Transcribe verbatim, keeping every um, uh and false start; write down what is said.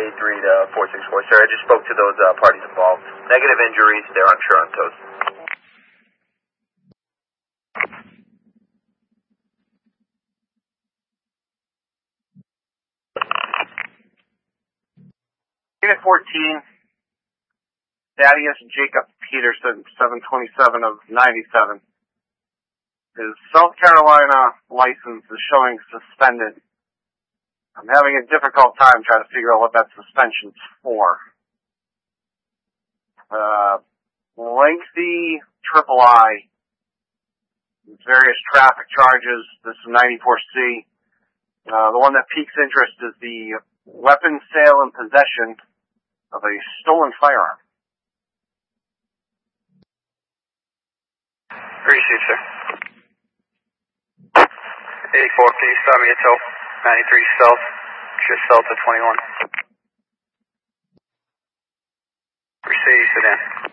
eighty-three to four six four. Sir, I just spoke to those uh, parties involved. Negative injuries, they're unsure on toes. Unit fourteen, Thaddeus Jacob Peterson, seven twenty-seven of ninety-seven. His South Carolina license is showing suspended. I'm having a difficult time trying to figure out what that suspension's for. Uh, lengthy triple I, various traffic charges. This is ninety-four C. Uh, the one that piques interest is the weapon sale and possession of a stolen firearm. Appreciate sir. eighty-four, can you stop me at tow? ninety-three South, just south of twenty-one. Mercedes sedan.